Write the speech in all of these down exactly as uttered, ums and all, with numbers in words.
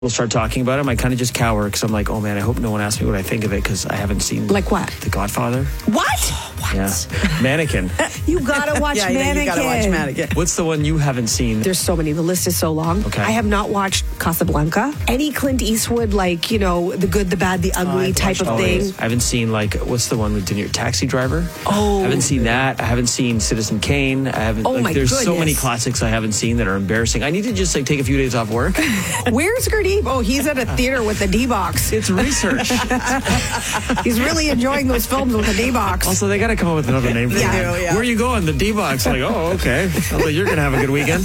we'll start talking about him, I kind of just cower because I'm like, oh man, I hope no one asks me what I think of it because I haven't seen like what The Godfather. What? What? Yeah, Mannequin. You gotta watch yeah, Mannequin. You gotta watch Mannequin. What's the one you haven't seen? There's so many. The list is so long. Okay. I have not watched Casablanca. Any Clint Eastwood, like, you know, the good, the bad, the ugly I've type of Oh, thing. yes. I haven't seen like what's the one with De Niro, Taxi Driver. Oh. I haven't seen that. I haven't seen Citizen Kane. I haven't. Oh, like, my there's so goodness. many classics I haven't seen that are embarrassing. I need to just like take a few days off work. Where's Gurdeep? Oh, he's at a theater with the D-Box. It's research. He's really enjoying those films with the D-Box. Also, they got to come up with another name for They it. do, yeah. Where are you going? The D-Box. Like, oh, okay. Well, you're gonna have a good weekend.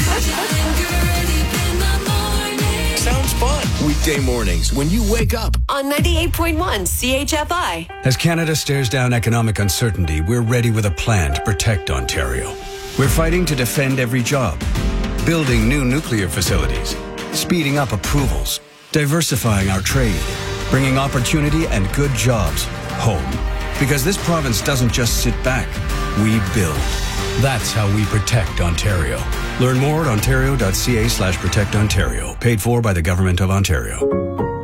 Sounds fun. Weekday mornings when you wake up. On ninety-eight point one C H F I. As Canada stares down economic uncertainty, we're ready with a plan to protect Ontario. We're fighting to defend every job, building new nuclear facilities, speeding up approvals, diversifying our trade, bringing opportunity and good jobs home. Because this province doesn't just sit back, we build. That's how we protect Ontario. Learn more at ontario.ca slash protect Ontario. Paid for by the Government of Ontario.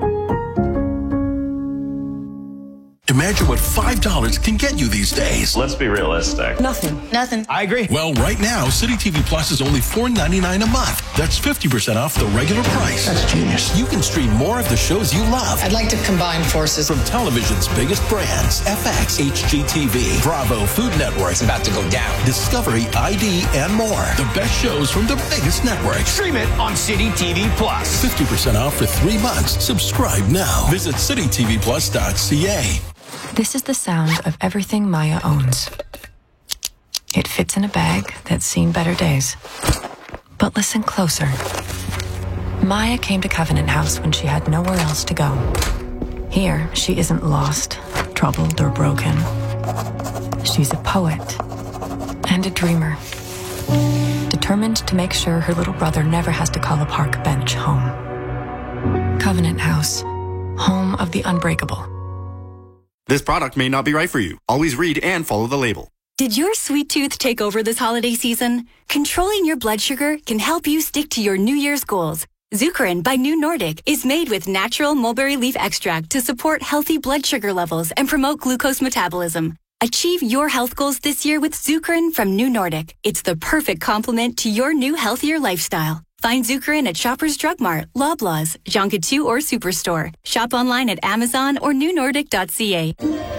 Imagine what five dollars can get you these days. Let's be realistic. Nothing. Nothing. I agree. Well, right now, City T V Plus is only four ninety-nine a month. That's fifty percent off the regular price. That's genius. You can stream more of the shows you love. I'd like to combine forces. From television's biggest brands, F X, H G T V, Bravo, Food Network, It's about to go down. Discovery, I D, and more. The best shows from the biggest networks. Stream it on City T V Plus. fifty percent off for three months. Subscribe now. Visit city t v plus dot c a. This is the sound of everything Maya owns. It fits in a bag that's seen better days. But listen closer. Maya came to Covenant House when she had nowhere else to go. Here, she isn't lost, troubled, or broken. She's a poet and a dreamer, determined to make sure her little brother never has to call a park bench home. Covenant House, home of the unbreakable. This product may not be right for you. Always read and follow the label. Did your sweet tooth take over this holiday season? Controlling your blood sugar can help you stick to your New Year's goals. Zuckerin by New Nordic is made with natural mulberry leaf extract to support healthy blood sugar levels and promote glucose metabolism. Achieve your health goals this year with Zuckerin from New Nordic. It's the perfect complement to your new healthier lifestyle. Find Zuckerin at Shoppers Drug Mart, Loblaws, Jean Coutu, or Superstore. Shop online at Amazon or new nordic dot c a.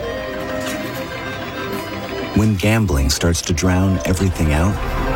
When gambling starts to drown everything out,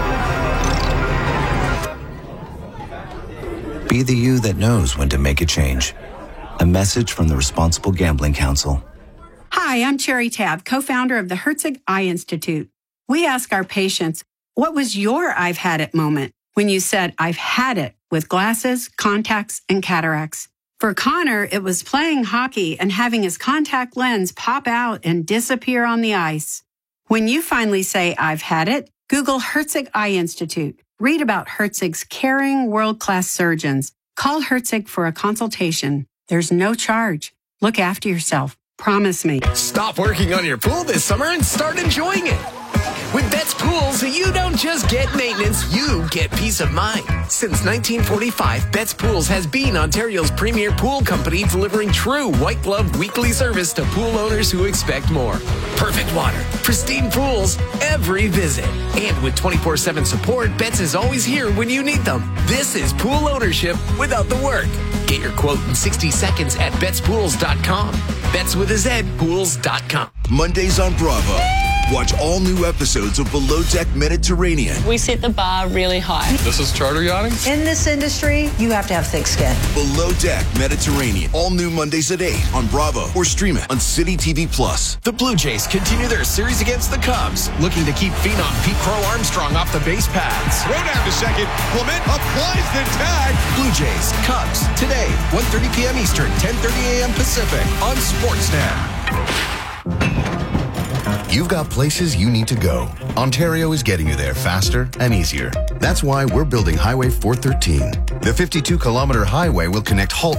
be the you that knows when to make a change. A message from the Responsible Gambling Council. Hi, I'm Cherry Tab, co-founder of the Herzig Eye Institute. We ask our patients, what was your I've had it moment when you said, I've had it with glasses, contacts, and cataracts? For Connor, it was playing hockey and having his contact lens pop out and disappear on the ice. When you finally say, I've had it, Google Herzig Eye Institute. Read about Herzig's caring, world-class surgeons. Call Herzig for a consultation. There's no charge. Look after yourself. Promise me. Stop working on your pool this summer and start enjoying it. With Betts Pools, you don't just get maintenance, you get peace of mind. Since nineteen forty-five, Betts Pools has been Ontario's premier pool company, delivering true white-glove weekly service to pool owners who expect more. Perfect water, pristine pools, every visit. And with twenty-four seven support, Betts is always here when you need them. This is pool ownership without the work. Get your quote in sixty seconds at betts pools dot com. Betts with a Z, pools dot com. Mondays on Bravo. Watch all new episodes of Below Deck Mediterranean. We set the bar really high. This is charter yachting. In this industry, you have to have thick skin. Below Deck Mediterranean. All new Mondays at eight on Bravo or stream it on City T V Plus. The Blue Jays continue their series against the Cubs, looking to keep phenom Pete Crow Armstrong off the base paths. Throw down to second. Clement applies the tag. Blue Jays, Cubs, today, one thirty p.m. Eastern, ten thirty a.m. Pacific on Sportsnet. You've got places you need to go. Ontario is getting you there faster and easier. That's why we're building Highway four thirteen. The fifty-two kilometer highway will connect Halton